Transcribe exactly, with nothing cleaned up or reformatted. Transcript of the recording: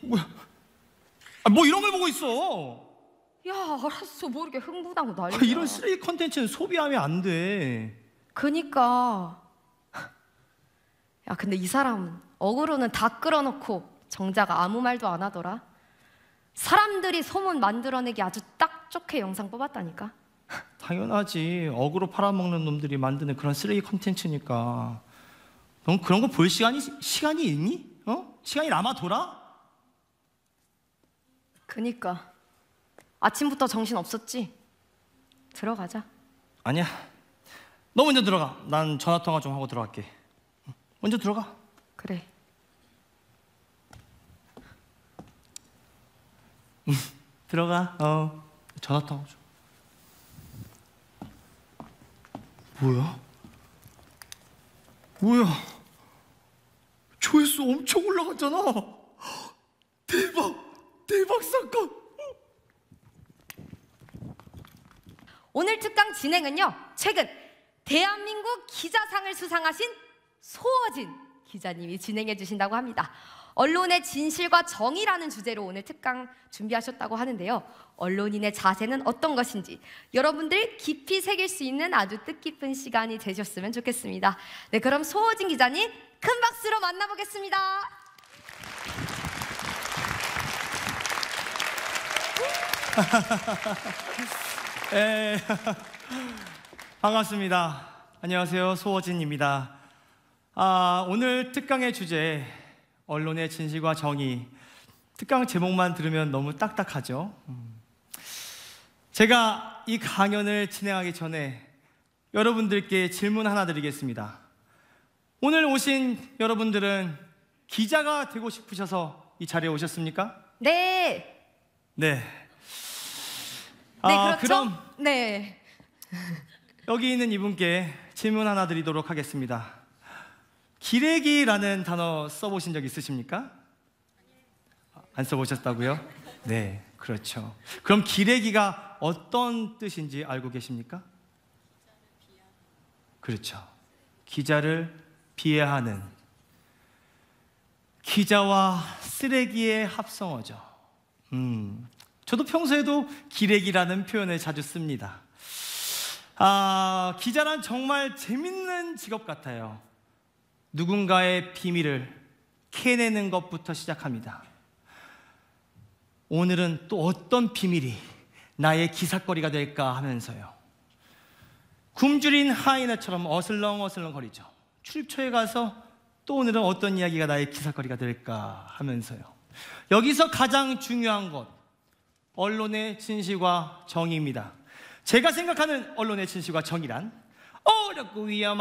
뭐야? 아, 뭐 이런 걸 보고 있어? 야, 알았어. 뭐 이렇게 흥분하고 난리야. 아, 이런 쓰레기 컨텐츠는 소비하면 안 돼. 그니까. 야, 근데 이 사람은 어그로는 다 끌어놓고 정작 아무 말도 안 하더라. 사람들이 소문 만들어내기 아주 딱 좋게 영상 뽑았다니까. 당연하지. 어그로 팔아먹는 놈들이 만드는 그런 쓰레기 컨텐츠니까. 넌 그런 거 볼 시간이 시간이 있니? 어? 시간이 남아 돌아? 그니까. 아침부터 정신 없었지? 들어가자. 아니야. 너 먼저 들어가. 난 전화 통화 좀 하고 들어갈게. 먼저 들어가. 그래. 들어가. 어. 전화 통화 좀. 뭐야? 뭐야? 조회수 엄청 올라갔잖아. 대박! 대박 사건! 오늘 특강 진행은요, 최근 대한민국 기자상을 수상하신 소어진 기자님이 진행해 주신다고 합니다. 언론의 진실과 정의라는 주제로 오늘 특강 준비하셨다고 하는데요. 언론인의 자세는 어떤 것인지 여러분들 깊이 새길 수 있는 아주 뜻깊은 시간이 되셨으면 좋겠습니다. 네, 그럼 소어진 기자님 큰 박수로 만나보겠습니다. 에, 반갑습니다. 안녕하세요. 소어진입니다. 아, 오늘 특강의 주제 언론의 진실과 정의. 특강 제목만 들으면 너무 딱딱하죠. 음. 제가 이 강연을 진행하기 전에 여러분들께 질문 하나 드리겠습니다. 오늘 오신 여러분들은 기자가 되고 싶으셔서 이 자리에 오셨습니까? 네. 네. 네, 아, 그렇죠? 그럼 네. 여기 있는 이분께 질문 하나 드리도록 하겠습니다. 기레기라는 단어 써보신 적 있으십니까? 안 써보셨다고요? 네, 그렇죠. 그럼 기레기가 어떤 뜻인지 알고 계십니까? 그렇죠. 기자를 비하하는, 기자와 쓰레기의 합성어죠. 음, 저도 평소에도 기레기라는 표현을 자주 씁니다. 아, 기자란 정말 재밌는 직업 같아요. 누군가의 비밀을 캐내는 것부터 시작합니다. 오늘은 또 어떤 비밀이 나의 기사거리가 될까 하면서요. 굶주린 하이에나처럼 어슬렁어슬렁 거리죠. 출입처에 가서 또 오늘은 어떤 이야기가 나의 기사거리가 될까 하면서요. 여기서 가장 중요한 것, 언론의 진실과 정의입니다. 제가 생각하는 언론의 진실과 정의란 어렵고 위험한